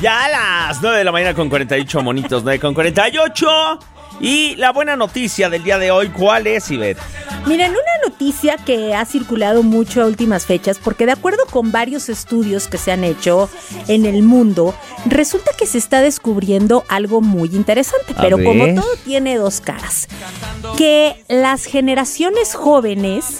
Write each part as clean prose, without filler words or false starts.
Ya a las 9 de la mañana con 48 monitos, 9 con 48. Y la buena noticia del día de hoy, ¿cuál es, Ivette? Miren, una noticia que ha circulado mucho a últimas fechas, porque de acuerdo con varios estudios que se han hecho en el mundo, resulta que se está descubriendo algo muy interesante, pero como todo tiene dos caras, que las generaciones jóvenes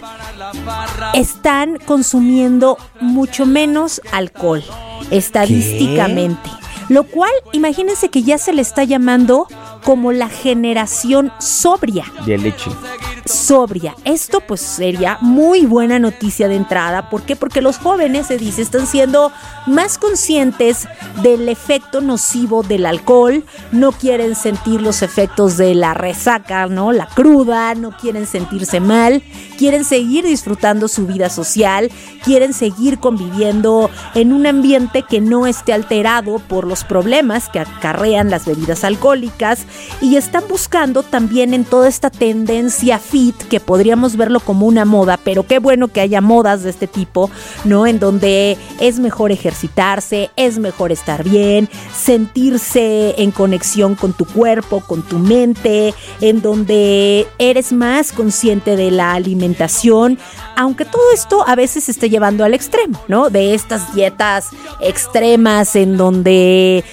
están consumiendo mucho menos alcohol, estadísticamente. ¿Qué? Lo cual, imagínense que ya se le está llamando como la generación sobria. De leche. Sobria. Esto pues sería muy buena noticia de entrada. ¿Por qué? Porque los jóvenes, se dice, están siendo más conscientes del efecto nocivo del alcohol. No quieren sentir los efectos de la resaca, ¿no? La cruda, no quieren sentirse mal. Quieren seguir disfrutando su vida social. Quieren seguir conviviendo en un ambiente que no esté alterado por los problemas que acarrean las bebidas alcohólicas. Y están buscando también en toda esta tendencia fit, que podríamos verlo como una moda, pero qué bueno que haya modas de este tipo, ¿no? En donde es mejor ejercitarse, es mejor estar bien, sentirse en conexión con tu cuerpo, con tu mente, en donde eres más consciente de la alimentación, aunque todo esto a veces se esté llevando al extremo, ¿no? De estas dietas extremas en donde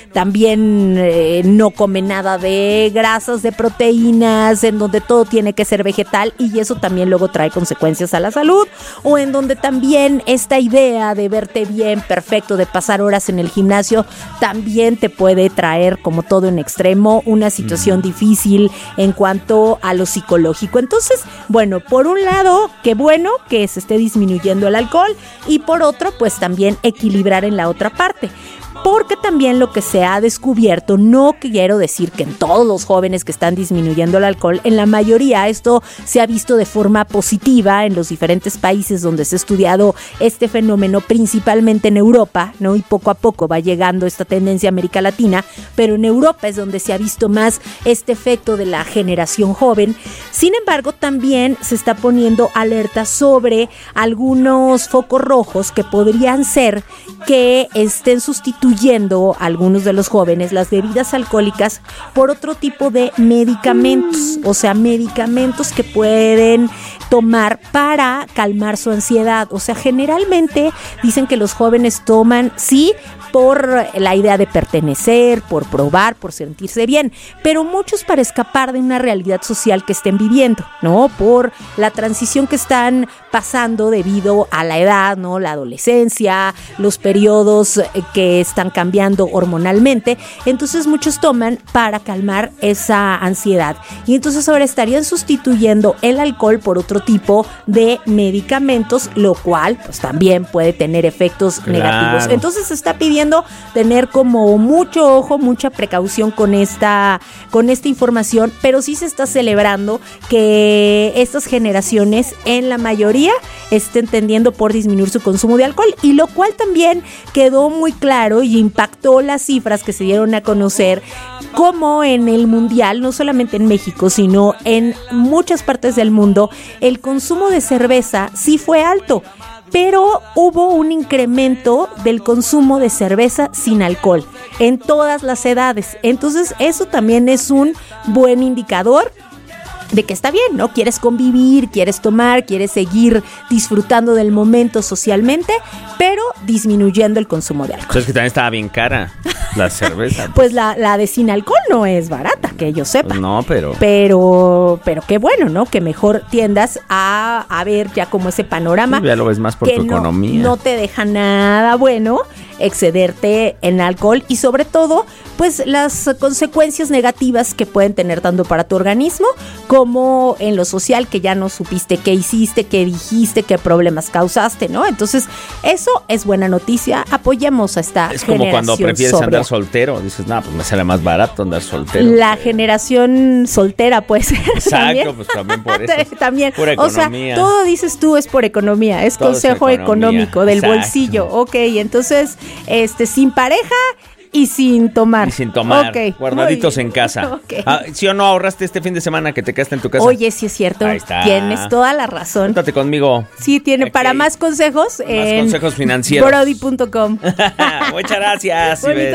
también no come nada de grasas, de proteínas, en donde todo tiene que ser vegetal y eso también luego trae consecuencias a la salud, o en donde también esta idea de verte bien, perfecto, de pasar horas en el gimnasio, también te puede traer, como todo en extremo, una situación difícil en cuanto a lo psicológico. Entonces, bueno, por un lado, qué bueno que se esté disminuyendo el alcohol y por otro, pues también equilibrar en la otra parte. Porque también lo que se ha descubierto, no quiero decir que en todos los jóvenes que están disminuyendo el alcohol, en la mayoría esto se ha visto de forma positiva en los diferentes países donde se ha estudiado este fenómeno, principalmente en Europa, ¿no? Y poco a poco va llegando esta tendencia a América Latina, pero en Europa es donde se ha visto más este efecto de la generación joven. Sin embargo, también se está poniendo alerta sobre algunos focos rojos que podrían ser que estén sustituyendo algunos de los jóvenes las bebidas alcohólicas por otro tipo de medicamentos, o sea, medicamentos que pueden tomar para calmar su ansiedad. O sea, generalmente dicen que los jóvenes toman, sí, por la idea de pertenecer, por probar, por sentirse bien, pero muchos para escapar de una realidad social que estén viviendo, ¿no? Por la transición que están pasando debido a la edad, ¿no? La adolescencia, los periodos que están cambiando hormonalmente. Entonces muchos toman para calmar esa ansiedad. Y entonces ahora estarían sustituyendo el alcohol por otro tipo de medicamentos, lo cual pues también puede tener efectos negativos. Entonces se está pidiendo tener como mucho ojo, mucha precaución con esta información, pero sí se está celebrando que estas generaciones en la mayoría estén tendiendo por disminuir su consumo de alcohol, y lo cual también quedó muy claro y impactó las cifras que se dieron a conocer, como en el mundial, no solamente en México, sino en muchas partes del mundo, el consumo de cerveza sí fue alto, pero hubo un incremento del consumo de cerveza sin alcohol en todas las edades. Entonces eso también es un buen indicador de que está bien, ¿no? Quieres convivir, quieres tomar, quieres seguir disfrutando del momento socialmente, pero disminuyendo el consumo de alcohol. Pues es que también estaba bien cara la cerveza. Pues la de sin alcohol no es barata, que yo sepa. Pues no, pero qué bueno, ¿no? Que mejor tiendas a ver ya como ese panorama. Sí, ya lo ves más por tu economía. No te deja nada bueno excederte en alcohol y sobre todo, pues las consecuencias negativas que pueden tener tanto para tu organismo como en lo social, que ya no supiste qué hiciste, qué dijiste, qué problemas causaste, ¿no? Entonces, eso es buena noticia. Apoyemos a esta generación. Es como cuando prefieres sobria. Andar soltero. Dices, no, pues me sale más barato andar soltero. La generación soltera puede ser. Exacto, ¿también? Pues también por eso. También. Pura economía. O sea, todo dices tú es por economía. Es todo consejo es económico del Exacto. bolsillo. Ok, entonces, sin pareja y sin tomar. Y sin tomar, okay, guardaditos en casa. Okay. ¿Sí o no ahorraste este fin de semana que te quedaste en tu casa? Oye, sí es cierto. Ahí está. Tienes toda la razón. Cuéntate conmigo. Sí, tiene. Okay. Para más consejos. Más consejos financieros. Brody.com. Muchas gracias.